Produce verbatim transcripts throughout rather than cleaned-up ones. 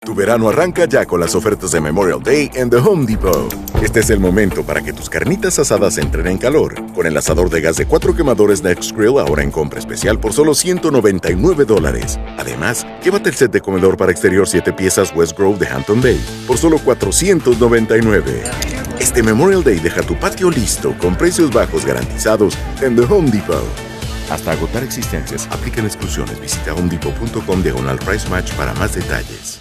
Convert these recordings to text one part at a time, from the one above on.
Tu verano arranca ya con las ofertas de Memorial Day en The Home Depot. Este es el momento para que tus carnitas asadas entren en calor. Con el asador de gas de cuatro quemadores Next Grill ahora en compra especial por solo ciento noventa y nueve dólares. Además, llévate el set de comedor para exterior siete piezas West Grove de Hampton Bay por solo cuatrocientos noventa y nueve. Este Memorial Day deja tu patio listo con precios bajos garantizados en The Home Depot. Hasta agotar existencias, aplican exclusiones. Visita homedepot punto com diagonal price match para más detalles.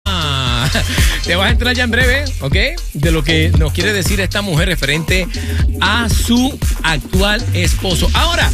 Te vas a entrar ya en breve, ¿ok? De lo que nos quiere decir esta mujer referente a su actual esposo. Ahora,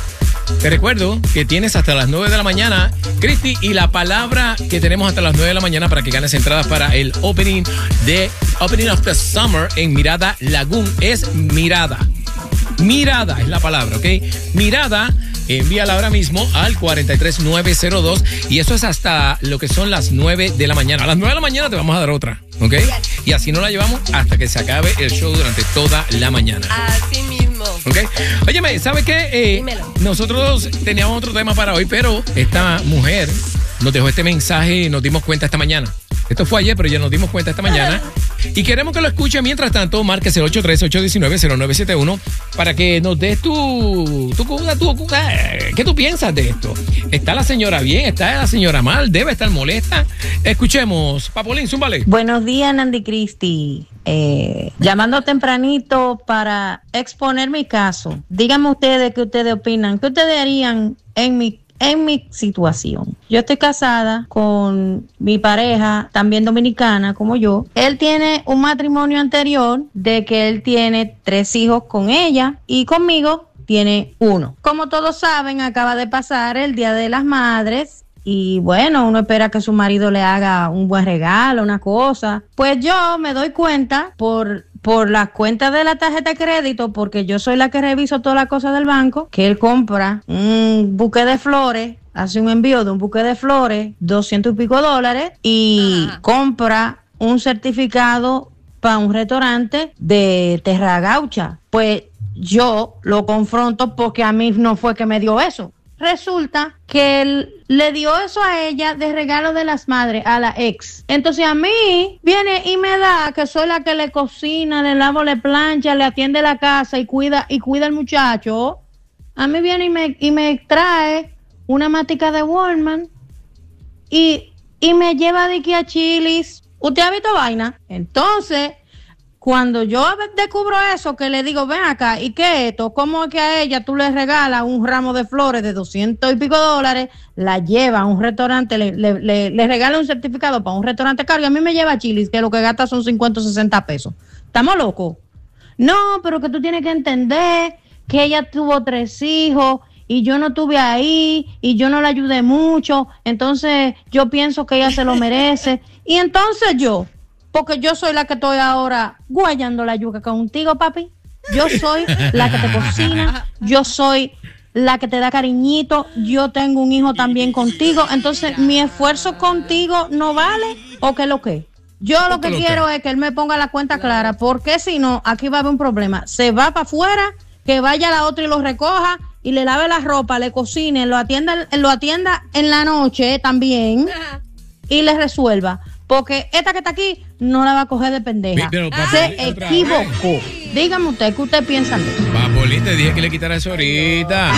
te recuerdo que tienes hasta las nueve de la mañana, Cristi, y la palabra que tenemos hasta las nueve de la mañana para que ganes entradas para el opening de Opening of the Summer en Mirada Lagoon es mirada. Mirada es la palabra, ¿ok? Mirada. Envíala ahora mismo al cuatro tres nueve cero dos y eso es hasta lo que son las nueve de la mañana. A las nueve de la mañana te vamos a dar otra, ¿ok? Y así no la llevamos hasta que se acabe el show durante toda la mañana. Así mismo. ¿Ok? Óyeme, ¿sabe qué? Eh, nosotros teníamos otro tema para hoy, pero esta mujer nos dejó este mensaje y nos dimos cuenta esta mañana. Esto fue ayer, pero ya nos dimos cuenta esta mañana. Y queremos que lo escuche. Mientras tanto, marques el ocho tres, ocho uno nueve, cero nueve siete uno para que nos des tu, tu, tu, tu... ¿Qué tú piensas de esto? ¿Está la señora bien? ¿Está la señora mal? ¿Debe estar molesta? Escuchemos. Papolín, zúmbale. Buenos días, Nandy Cristi. Eh, llamando tempranito para exponer mi caso. Díganme ustedes qué ustedes opinan. ¿Qué ustedes harían en mi En mi situación? Yo estoy casada con mi pareja, también dominicana como yo. Él tiene un matrimonio anterior de que él tiene tres hijos con ella y conmigo tiene uno. Como todos saben, acaba de pasar el Día de las Madres y bueno, uno espera que su marido le haga un buen regalo, una cosa. Pues yo me doy cuenta por... por la cuenta de la tarjeta de crédito, porque yo soy la que reviso todas las cosas del banco, que él compra un buque de flores, hace un envío de un buque de flores, doscientos y pico dólares, y Ajá. compra un certificado para un restaurante de Terra Gaucha. Pues yo lo confronto porque a mí no fue que me dio eso. Resulta que él le dio eso a ella de regalo de las madres, a la ex. Entonces a mí viene y me da, que soy la que le cocina, le lavo, le plancha, le atiende la casa y cuida y cuida al muchacho. A mí viene y me, y me trae una matica de Walmart y, y me lleva de aquí a Chili's. ¿Usted ha visto vaina? Entonces, cuando yo descubro eso, que le digo, ven acá, ¿y qué es esto? ¿Cómo es que a ella tú le regalas un ramo de flores de doscientos y pico dólares, la lleva a un restaurante, le, le, le, le regala un certificado para un restaurante caro y a mí me lleva a Chili's, que lo que gasta son cincuenta o sesenta pesos? ¿Estamos locos? No, pero que tú tienes que entender que ella tuvo tres hijos y yo no estuve ahí y yo no la ayudé mucho, entonces yo pienso que ella se lo merece. Y entonces yo... porque yo soy la que estoy ahora guayando la yuca contigo, papi. Yo soy la que te cocina, yo soy la que te da cariñito, yo tengo un hijo también contigo. Entonces, ¿mi esfuerzo contigo no vale o qué lo que? Yo lo que quiero es que él me ponga la cuenta clara, porque si no, aquí va a haber un problema. Se va para afuera, que vaya la otra y lo recoja y le lave la ropa, le cocine, lo atienda, lo atienda en la noche también y le resuelva. Porque esta que está aquí no la va a coger de pendeja. Pero, papi, se equivocó. Dígame usted, ¿qué usted piensa de eso? Papolín, te dije que le quitara eso ahorita.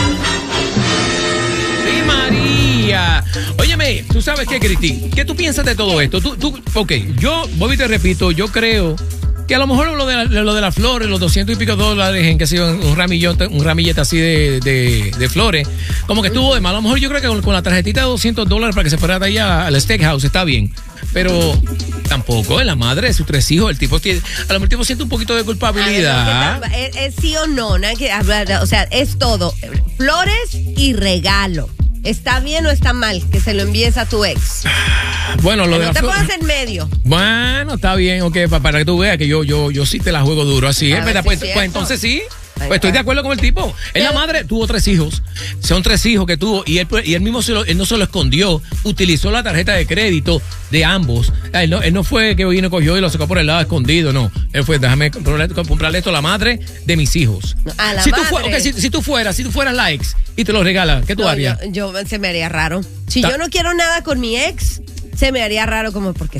¡Sí, María! Óyeme, ¿tú sabes qué, Cristi? ¿Qué tú piensas de todo esto? Tú, tú, ok, yo, Bobby, te repito, yo creo que a lo mejor lo de, la, lo de las flores, los doscientos y pico dólares en que ha sido un ramillete, un ramillete así de, de, de flores, como que estuvo de mal. A lo mejor yo creo que con, con la tarjetita de doscientos dólares para que se fuera de allá al steakhouse está bien. Pero tampoco es la madre de sus tres hijos. El tipo tiene, a lo mejor el tipo siente un poquito de culpabilidad. Ver, ¿es, es sí o no? ¿No? Que, o sea, es todo. Flores y regalo. ¿Está bien o está mal que se lo envíes a tu ex? Bueno, lo no de la te flor... pongas en medio. Bueno, está bien, ok, para, para que tú veas que yo, yo, yo sí te la juego duro así. ¿Eh? ¿Verdad? Pues, pues entonces sí. Pues estoy de acuerdo con el tipo. Él, la madre, tuvo tres hijos. Son tres hijos que tuvo. Y él, y él mismo se lo, él no se lo escondió. Utilizó la tarjeta de crédito de ambos. Él no, él no fue que vino, cogió y lo sacó por el lado escondido. No. Él fue, déjame comprarle esto a la madre de mis hijos. A la si, madre. Tú fue, okay, si, si tú fueras, si tú fueras la ex y te lo regalas, ¿qué tú no, harías? Yo, yo se me haría raro. Si Ta yo no quiero nada con mi ex, se me haría raro como porque